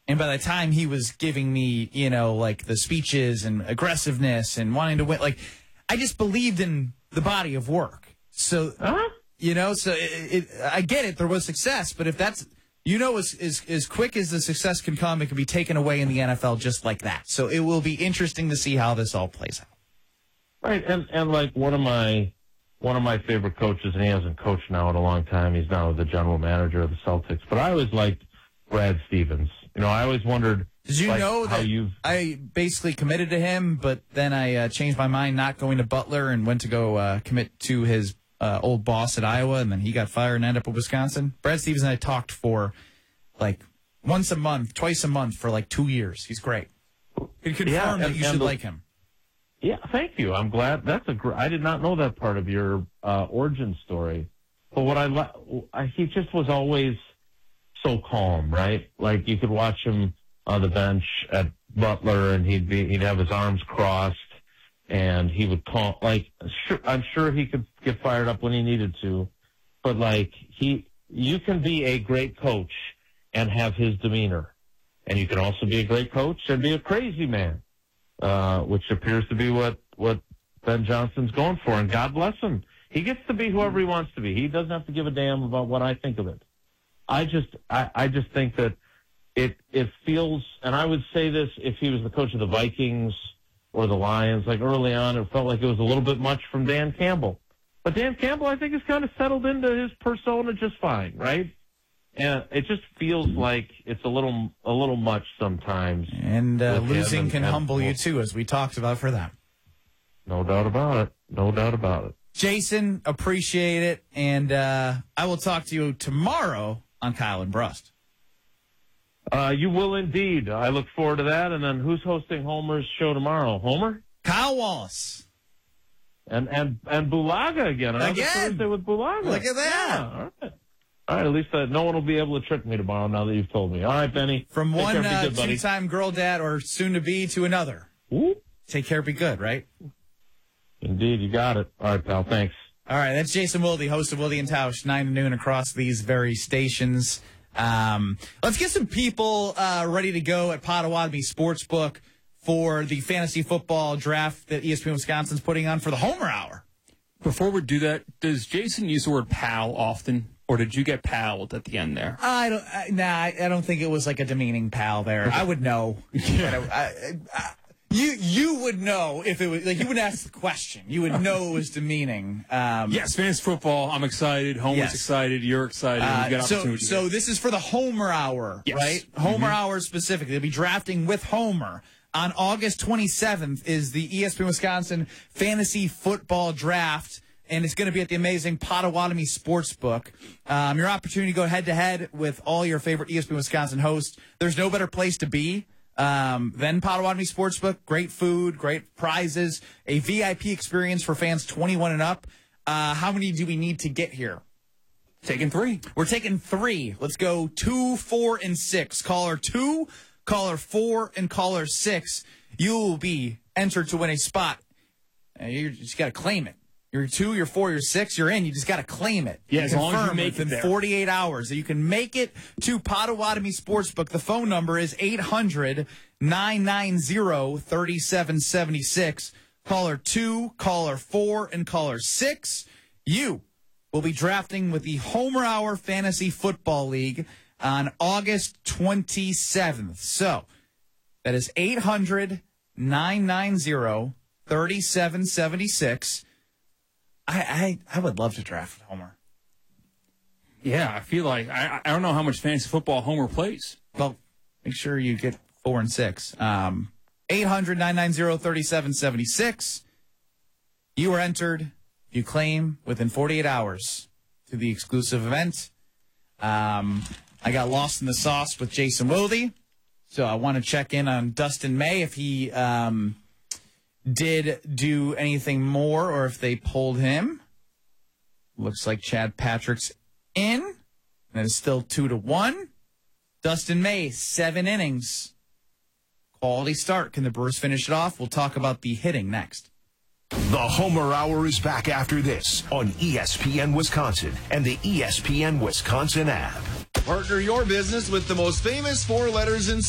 And by the time he was giving me, like the speeches and aggressiveness and wanting to win, like I just believed in the body of work. So, I get it. There was success, but if that's, as quick as the success can come, it can be taken away in the NFL just like that. So it will be interesting to see how this all plays out. Right, and like one of my favorite coaches, and he hasn't coached now in a long time. He's now the general manager of the Celtics. But I always liked Brad Stevens. I always wondered. Did you know that I basically committed to him, but then I changed my mind, not going to Butler, and went to go commit to his old boss at Iowa, and then he got fired and ended up at Wisconsin. Brad Stevens and I talked for like once a month, twice a month for like 2 years. He's great. He confirmed that you should like him. Yeah, thank you. I'm glad. I did not know that part of your origin story. But he just was always so calm, right? Like you could watch him on the bench at Butler, and he'd have his arms crossed, and he would call. I'm sure he could get fired up when he needed to, but you can be a great coach and have his demeanor, and you can also be a great coach and be a crazy man. Which appears to be what Ben Johnson's going for, and God bless him. He gets to be whoever he wants to be. He doesn't have to give a damn about what I think of it. I just think that it feels, and I would say this if he was the coach of the Vikings or the Lions, like early on, it felt like it was a little bit much from Dan Campbell. But Dan Campbell, I think, has kind of settled into his persona just fine, right? And it just feels like it's a little much sometimes. And losing can humble you, too, as we talked about for them. No doubt about it. No doubt about it. Jason, appreciate it. And I will talk to you tomorrow on Kyle and Brust. You will indeed. I look forward to that. And then who's hosting Homer's show tomorrow? Homer? Kyle Wallace. And Bulaga again. Another Thursday with Bulaga. Look at that. Yeah, all right. All right, at least no one will be able to trick me tomorrow now that you've told me. All right, Benny. From one two-time girl dad or soon-to-be to another. Ooh. Take care, be good, right? Indeed, you got it. All right, pal, thanks. All right, that's Jason Wilde, host of Wilde and Tausch, 9 to noon across these very stations. Let's get some people ready to go at Potawatomi Sportsbook for the fantasy football draft that ESPN Wisconsin's putting on for the Homer Hour. Before we do that, does Jason use the word pal often? Or did you get palled at the end there? I don't think it was like a demeaning pal there. I would know. You would know if it was like you would ask the question. You would know it was demeaning. Yes, fantasy football. I'm excited. Homer's excited. You're excited. You got opportunity. So this is for the Homer Hour, right? Homer Hour specifically. They'll be drafting with Homer. On August 27th is the ESPN Wisconsin Fantasy Football Draft. And it's going to be at the amazing Potawatomi Sportsbook. Your opportunity to go head-to-head with all your favorite ESPN Wisconsin hosts. There's no better place to be than Potawatomi Sportsbook. Great food, great prizes, a VIP experience for fans 21 and up. How many do we need to get here? Taking 3. We're taking 3. Let's go 2, 4, and 6. Caller 2, caller 4, and caller 6. You will be entered to win a spot. You just got to claim it. You're 2, you're 4, you're 6, you're in. You just got to claim it. Yeah, as long as you make it within 48 hours. So you can make it to Potawatomi Sportsbook. The phone number is 800-990-3776. Caller 2, caller 4, and caller 6. You will be drafting with the Homer Hour Fantasy Football League on August 27th. So that is 800-990-3776. I would love to draft Homer. Yeah, I feel like I don't know how much fantasy football Homer plays. Well, make sure you get 4 and 6. 800-990-3776. You are entered. You claim within 48 hours to the exclusive event. I got lost in the sauce with Jason Wilde, so I want to check in on Dustin May if he did do anything more or if they pulled him. Looks like Chad Patrick's in. And it's still 2-1. Dustin May, 7 innings. Quality start. Can the Brewers finish it off? We'll talk about the hitting next. The Homer Hour is back after this on ESPN Wisconsin and the ESPN Wisconsin app. Partner your business with the most famous 4 letters in